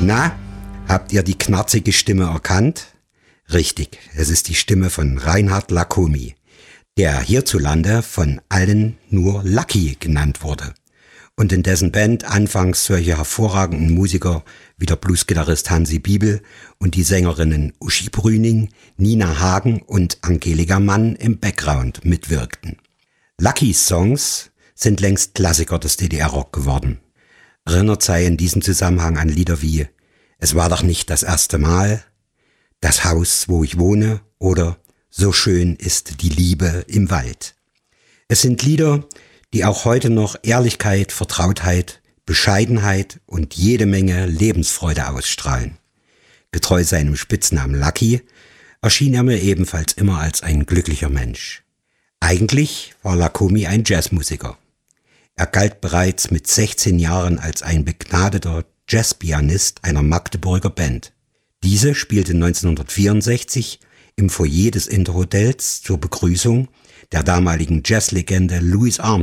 Na, habt ihr die knarzige Stimme erkannt? Richtig, es ist die Stimme von Reinhard Lacomie, der hierzulande von allen nur Lucky genannt wurde und in dessen Band anfangs solche hervorragenden Musiker wie der Bluesgitarrist Hansi Bibel und die Sängerinnen Uschi Brüning, Nina Hagen und Angelika Mann im Background mitwirkten. Luckys Songs sind längst Klassiker des DDR-Rock geworden. Erinnert sei in diesem Zusammenhang an Lieder wie Es war doch nicht das erste Mal, Das Haus, wo ich wohne oder So schön ist die Liebe im Wald. Es sind Lieder, die auch heute noch Ehrlichkeit, Vertrautheit, Bescheidenheit und jede Menge Lebensfreude ausstrahlen. Getreu seinem Spitznamen Lucky erschien er mir ebenfalls immer als ein glücklicher Mensch. Eigentlich war Lacomie ein Jazzmusiker. Er galt bereits mit 16 Jahren als ein begnadeter Jazzpianist einer Magdeburger Band. Diese spielte 1964 im Foyer des Interhotels zur Begrüßung der damaligen Jazzlegende Louis Armstrong